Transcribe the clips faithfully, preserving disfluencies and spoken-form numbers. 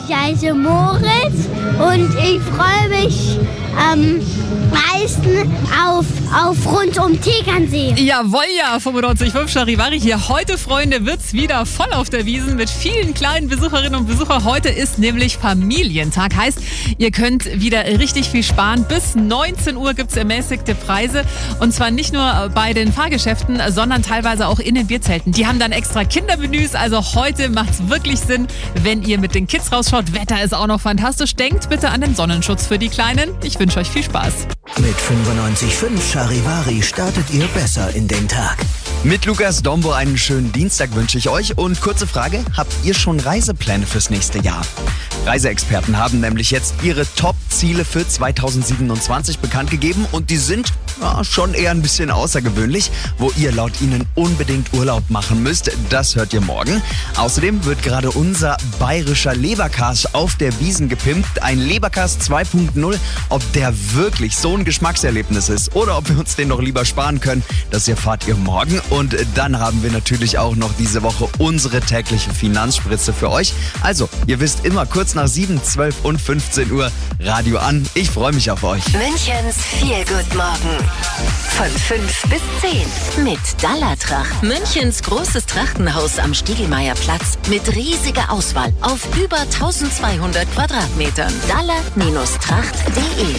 Ich heiße Moritz und ich freue mich am meisten auf, auf rund um Tegernsee. Jawohl, ja, fünfundneunzig Komma fünf Charivari hier. Heute, Freunde, wird's wieder voll auf der Wiesn mit vielen kleinen Besucherinnen und Besuchern. Heute ist nämlich Familientag. Heißt, ihr könnt wieder richtig viel sparen. Bis neunzehn Uhr gibt's ermäßigte Preise. Und zwar nicht nur bei den Fahrgeschäften, sondern teilweise auch in den Bierzelten. Die haben dann extra Kindermenüs. Also heute macht's wirklich Sinn, wenn ihr mit den Kids rausschaut. Wetter ist auch noch fantastisch. Denkt bitte an den Sonnenschutz für die Kleinen. Ich wünsche euch viel Spaß. Mit fünfundneunzig Komma fünf Charivari startet ihr besser in den Tag. Mit Lukas Dombo einen schönen Dienstag wünsche ich euch. Und kurze Frage, habt ihr schon Reisepläne fürs nächste Jahr? Reiseexperten haben nämlich jetzt ihre Top-Ziele für zweitausendsiebenundzwanzig bekannt gegeben und die sind ja, schon eher ein bisschen außergewöhnlich, wo ihr laut ihnen unbedingt Urlaub machen müsst. Das hört ihr morgen. Außerdem wird gerade unser bayerischer Leberkäse auf der Wiesn gepimpt. Ein Leberkäse zwei Punkt null. Ob der wirklich so ein Geschmackserlebnis ist oder ob wir uns den noch lieber sparen können, das erfahrt ihr morgen. Und dann haben wir natürlich auch noch diese Woche unsere tägliche Finanzspritze für euch. Also, ihr wisst immer kurz nach sieben, zwölf und fünfzehn Uhr Radio an. Ich freue mich auf euch. Münchens Feel-Good-Morgen. Von fünf bis zehn mit Dallatracht. Münchens großes Trachtenhaus am Stiegelmeierplatz mit riesiger Auswahl auf über eintausendzweihundert Quadratmetern. Dalla Tracht punkt de.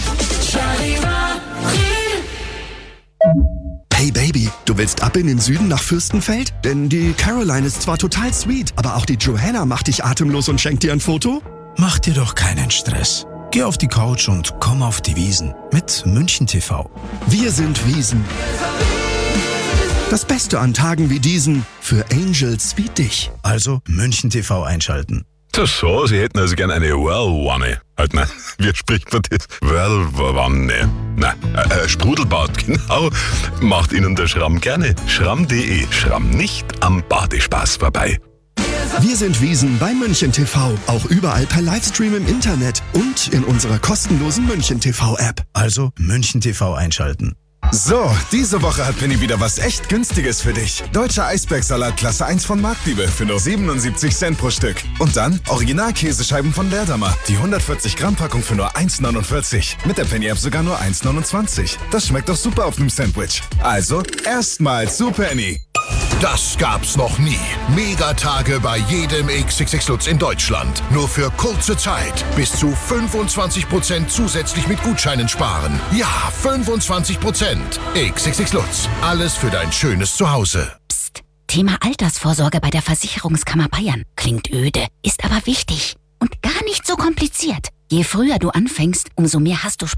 Hey Baby, du willst ab in den Süden nach Fürstenfeld? Denn die Caroline ist zwar total sweet, aber auch die Johanna macht dich atemlos und schenkt dir ein Foto? Mach dir doch keinen Stress. Geh auf die Couch und komm auf die Wiesn mit München T V. Wir sind Wiesn. Das Beste an Tagen wie diesen für Angels wie dich. Also München T V einschalten. Das so, Sie hätten also gern eine Whirlwanne. Halt, nein, wie spricht man das? Whirlwanne. Nein, äh, Sprudelbad, genau. Macht Ihnen der Schramm gerne. Schramm punkt de. Schramm nicht am Badespaß vorbei. Wir sind Wiesn bei München T V. Auch überall per Livestream im Internet und in unserer kostenlosen München T V-App. Also München T V einschalten. So, diese Woche hat Penny wieder was echt Günstiges für dich. Deutscher Eisbergsalat Klasse eins von Marktliebe für nur siebenundsiebzig Cent pro Stück. Und dann Original-Käsescheiben von Lerdamer. Die hundertvierzig Gramm Packung für nur eins neunundvierzig. Mit der Penny-App sogar nur eins neunundzwanzig. Das schmeckt doch super auf einem Sandwich. Also, erstmal zu Penny. Das gab's noch nie. Megatage bei jedem X X X Lutz in Deutschland. Nur für kurze Zeit. Bis zu fünfundzwanzig Prozent zusätzlich mit Gutscheinen sparen. Ja, fünfundzwanzig Prozent. X X X Lutz. Alles für dein schönes Zuhause. Psst. Thema Altersvorsorge bei der Versicherungskammer Bayern. Klingt öde, ist aber wichtig. Und gar nicht so kompliziert. Je früher du anfängst, umso mehr hast du